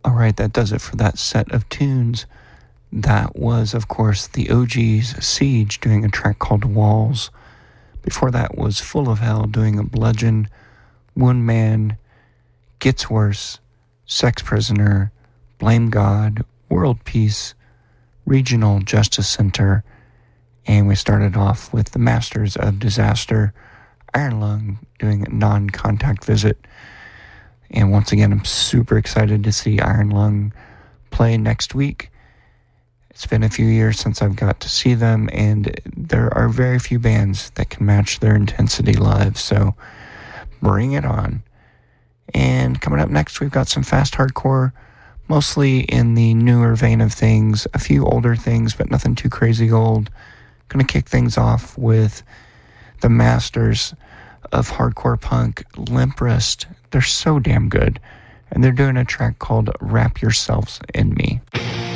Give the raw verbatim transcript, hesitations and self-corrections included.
All right, that does it for that set of tunes. That was, of course, the O Gs' Siege doing a track called Walls. Before that was Full of Hell doing a Bludgeon, One Man, Gets Worse, Sex Prisoner, Blame God, World Peace, Regional Justice Center, and we started off with the Masters of Disaster, Iron Lung doing a Non-Contact Visit. And once again, I'm super excited to see Iron Lung play next week. It's been a few years since I've got to see them, and there are very few bands that can match their intensity live, so bring it on. And coming up next, we've got some fast hardcore, mostly in the newer vein of things, a few older things, but nothing too crazy old. Gonna kick things off with the masters of hardcore punk, Limp Wrist. They're so damn good, and they're doing a track called Wrap Yourselves in Me.